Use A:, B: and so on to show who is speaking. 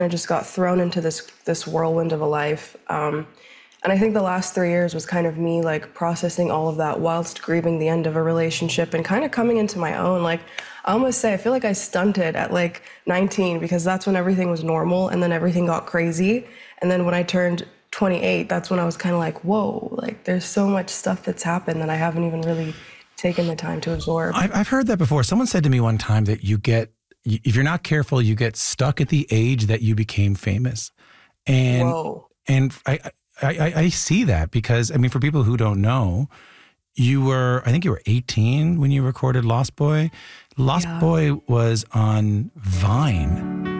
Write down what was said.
A: I just got thrown into this whirlwind of a life. And I think the last 3 years was kind of me like processing all of that whilst grieving the end of a relationship and kind of coming into my own. Like I almost say, I feel like I stunted at like 19 because that's when everything was normal and then everything got crazy. And then when I turned 28, that's when I was kind of like, whoa, like there's so much stuff that's happened that I haven't even really taken the time to absorb.
B: I've heard that before. Someone said to me one time that if you're not careful, you get stuck at the age that you became famous. And,
A: Whoa.
B: and I see that because, I mean, for people who don't know, I think you were 18 when you recorded Lost Boy. Lost Boy was on Vine.